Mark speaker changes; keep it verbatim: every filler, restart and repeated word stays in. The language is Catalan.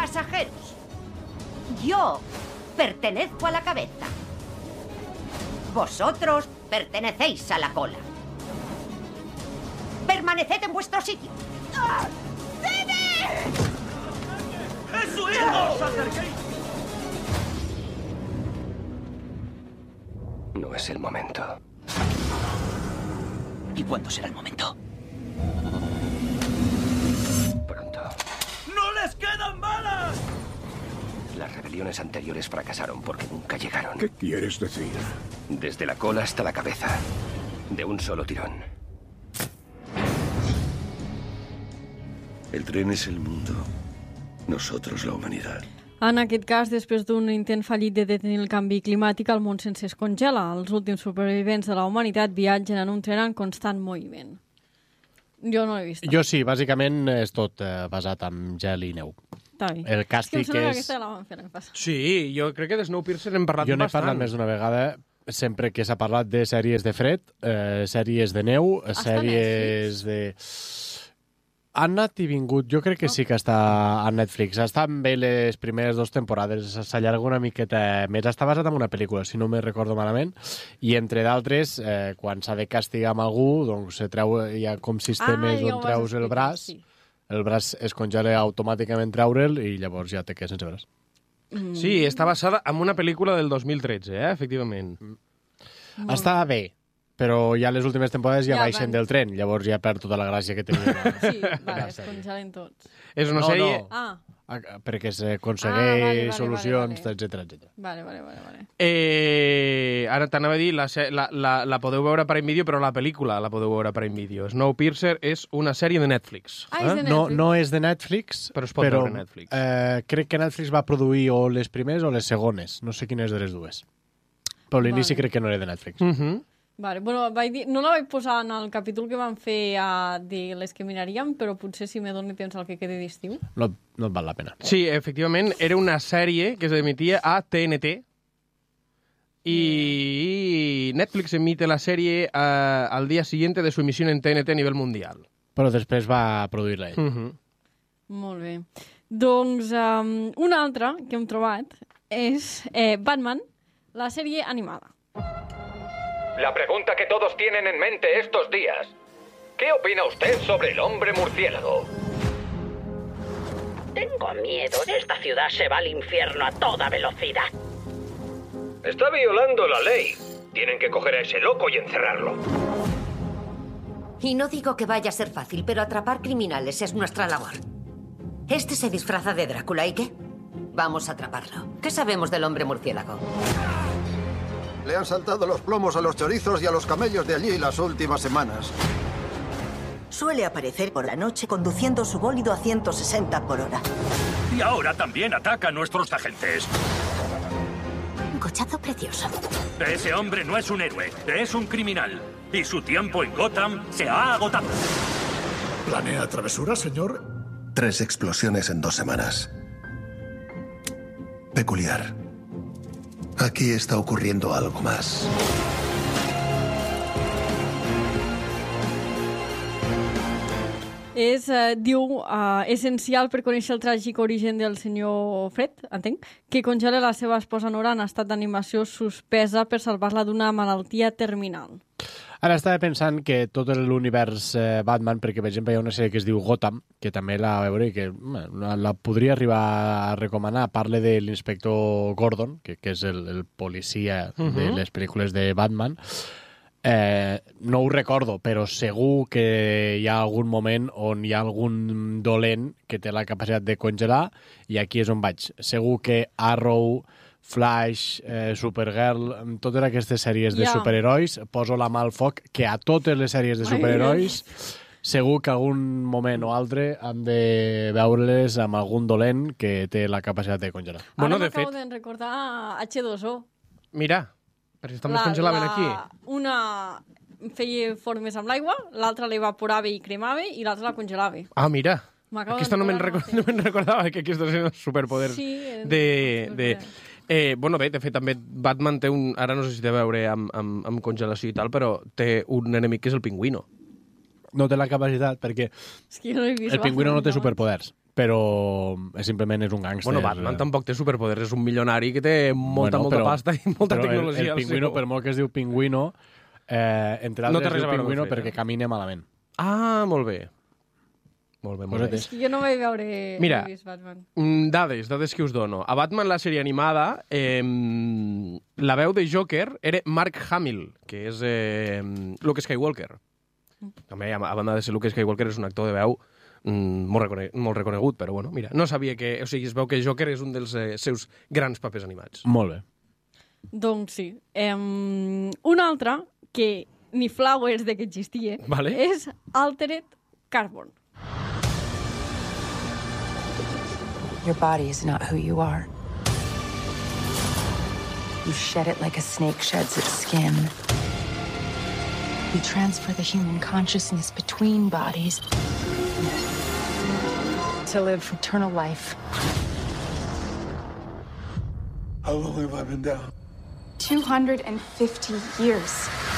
Speaker 1: Pasajeros, yo pertenezco a la cabeza. Vosotros pertenecéis a la cola. Permaneced en vuestro sitio. ¡Ah!
Speaker 2: ¡Es su hijo! ¡No os acerquéis!
Speaker 3: No es el momento.
Speaker 2: ¿Y cuándo será el momento?
Speaker 3: Pronto.
Speaker 2: ¡No les quedan balas!
Speaker 3: Las rebeliones anteriores fracasaron porque nunca llegaron.
Speaker 4: ¿Qué quieres decir?
Speaker 3: Desde la cola hasta la cabeza. De un solo tirón.
Speaker 5: El tren es el mundo. Nosotros la humanidad.
Speaker 6: En aquest cas, després d'un intent fallit de detenir el canvi climàtic, el món sense es congela. Els últims supervivents de la humanitat viatgen en un tren en constant moviment. Jo no l'he vist.
Speaker 7: Jo sí, bàsicament és tot eh, basat en gel i neu.
Speaker 6: Està bé.
Speaker 7: El càstig
Speaker 6: és... Que em sembla
Speaker 7: és...
Speaker 6: que aquesta la vam fer l'any passat.
Speaker 8: Sí, jo crec que de Snowpiercer hem parlat
Speaker 7: Jo n'he
Speaker 8: bastant.
Speaker 7: parlat més d'una vegada, sempre que s'ha parlat de sèries de fred, eh, sèries de neu,
Speaker 6: Està
Speaker 7: sèries de... Han anat i vingut. Jo crec que sí que està a Netflix. Estan bé les primeres dues temporades. S'allarga una miqueta més. Està basat en una pel·lícula, si no me recordo malament. I, entre d'altres, eh, quan s'ha de castigar amb algú, doncs se treu, hi ha com sistemes
Speaker 6: Ah, ja ho
Speaker 7: on
Speaker 6: vas
Speaker 7: treus el
Speaker 6: explicar,
Speaker 7: braç,
Speaker 6: sí.
Speaker 7: el braç es congela automàticament treure'l i llavors ja te quedes sense braç.
Speaker 6: Mm.
Speaker 8: Sí, està basada en una pel·lícula del dos mil tretze, eh, efectivament.
Speaker 6: Molt
Speaker 7: Està bé, però ja les últimes temporades ja,
Speaker 6: Ja
Speaker 7: baixen
Speaker 6: van.
Speaker 7: del tren, llavors ja perd tota la gràcia que tenia.
Speaker 6: Sí, vale, es congelen tots.
Speaker 8: És una
Speaker 7: No,
Speaker 8: sèrie...
Speaker 7: no.
Speaker 6: Ah,
Speaker 7: Ah, perquè
Speaker 6: Ah, vale,
Speaker 7: s'aconsegueix
Speaker 6: vale,
Speaker 7: solucions,
Speaker 6: vale, vale.
Speaker 7: etcètera, etcètera.
Speaker 6: vale, vale, vale. vale.
Speaker 8: Eh, ara t'anava a dir, la, se- la, la, la podeu veure a Prime Video, però la pel·lícula la podeu veure a Prime Video. Snowpiercer és una sèrie de Netflix.
Speaker 6: Ah, és de
Speaker 7: No,
Speaker 6: Netflix.
Speaker 7: no és de Netflix,
Speaker 8: Però es pot
Speaker 7: però
Speaker 8: veure a Netflix.
Speaker 7: eh, crec que Netflix va produir o les primeres o les segones. No sé quines de les dues. Però l'inici
Speaker 6: Vale.
Speaker 7: crec que no era de Netflix.
Speaker 8: Uh -huh.
Speaker 6: Vale, bueno, vaig dir, no la vaig posar en el capítol que vam fer uh, de les que miraríem, però potser si me doni temps al que quedi d'estiu.
Speaker 7: No, no et val la pena.
Speaker 8: Sí, efectivament, era una sèrie que s'emitia a T N T y Netflix emite la serie uh, al día siguiente de su emisión en T N T a nivel mundial.
Speaker 7: Però després va produir-la ell.
Speaker 8: Uh -huh.
Speaker 6: Molt bé. Doncs um, una altra que hem trobat és eh, Batman, la sèrie animada.
Speaker 3: La pregunta que todos tienen en mente estos días. ¿Qué opina usted sobre el hombre murciélago?
Speaker 9: Tengo miedo. Esta ciudad se va al infierno a toda velocidad.
Speaker 3: Está violando la ley. Tienen que coger a ese loco y encerrarlo.
Speaker 1: Y no digo que vaya a ser fácil, pero atrapar criminales es nuestra labor. Este se disfraza de Drácula, ¿y qué? Vamos a atraparlo. ¿Qué sabemos del hombre murciélago?
Speaker 10: Le han saltado los plomos a los chorizos y a los camellos de allí las últimas semanas.
Speaker 11: Suele aparecer por la noche conduciendo su bólido a ciento sesenta por hora.
Speaker 2: Y ahora también ataca a nuestros agentes.
Speaker 1: Un cochazo precioso.
Speaker 2: Ese hombre no es un héroe, es un criminal. Y su tiempo en Gotham se ha agotado.
Speaker 4: ¿Planea travesura, señor?
Speaker 5: Tres explosiones en dos semanas. Peculiar. Aquí está ocurriendo algo más.
Speaker 6: És, eh, diu, eh, essencial per conèixer el tràgic origen del senyor Fred, entenc, que congela la seva esposa Nora en estat d'animació suspesa per salvar-la d'una malaltia terminal.
Speaker 7: Ara estava pensant que tot l'univers eh, Batman, perquè per exemple hi ha una sèrie que es diu Gotham, que també la veure i que bueno, la podria arribar a recomanar. Parla de l'inspector Gordon, que, que és el, el policia uh-huh. de les pel·lícules de Batman. Eh, no ho recordo, però segur que hi ha algun moment on hi ha algun dolent que té la capacitat de congelar, i aquí és on vaig. Segur que Arrow, Flash, eh, Supergirl, totes aquestes sèries de
Speaker 6: Ja.
Speaker 7: superherois, poso la mà al foc, que a totes les sèries de superherois segur que algun moment o altre hem de veure-les amb algun dolent que té la capacitat de congelar.
Speaker 8: Bueno,
Speaker 6: Ara
Speaker 8: de fet,
Speaker 6: m'acabo de recordar H dos O.
Speaker 8: mira, perquè també es congelaven aquí.
Speaker 6: Una feia formes amb l'aigua, l'altra l'evaporava i cremava i l'altra la congelava.
Speaker 8: Ah, mira.
Speaker 6: M'acabo
Speaker 8: Aquesta no me'n
Speaker 6: de
Speaker 8: record,
Speaker 6: recordar
Speaker 8: no me'n recordava que aquests eren els superpoders
Speaker 6: Sí, eren
Speaker 8: de...
Speaker 6: els
Speaker 8: de...
Speaker 6: superpoders.
Speaker 8: Eh, bueno, bé, de fet, també Batman té un... Ara no sé si té a veure amb, amb, amb congelació i tal, però té un enemic que és el pingüino.
Speaker 7: No té la capacitat, perquè
Speaker 6: És que jo no he vist
Speaker 7: el pingüino no té
Speaker 6: Batman,
Speaker 7: superpoders. però simplement és un gàngster.
Speaker 8: Bueno, Batman tampoc té superpoders, és un milionari que té molta,
Speaker 7: bueno,
Speaker 8: molta
Speaker 7: però,
Speaker 8: pasta i molta
Speaker 7: però
Speaker 8: tecnologia.
Speaker 7: El, el pingüino,
Speaker 8: seu...
Speaker 7: per molt que es diu pingüino, eh, entre
Speaker 8: no
Speaker 7: altres
Speaker 8: té
Speaker 7: es diu pingüino
Speaker 8: Fred,
Speaker 7: perquè
Speaker 8: eh?
Speaker 7: camina malament.
Speaker 8: Ah, molt bé. Molt bé, molt bé.
Speaker 6: És que jo no vaig veure
Speaker 8: Mira,
Speaker 6: Batman.
Speaker 8: dades, dades que us dono. A Batman, la sèrie animada, eh, la veu de Joker era Mark Hamill, que és eh, Luke Skywalker. També, a banda de ser Luke Skywalker, és un actor de veu mm, molt, recone molt reconegut, però bueno, mira, no sabia que... O sigui, es veu que Joker és un dels eh, seus grans papers animats.
Speaker 7: Molt bé.
Speaker 6: Doncs sí. Um, un altre, que ni Flowers de que existia,
Speaker 8: vale.
Speaker 6: és Altered Carbon.
Speaker 12: Your body is not who you are. You shed it like a snake sheds its skin. You transfer the human consciousness between bodies to live eternal life.
Speaker 4: How long have I been down?
Speaker 12: two hundred fifty years.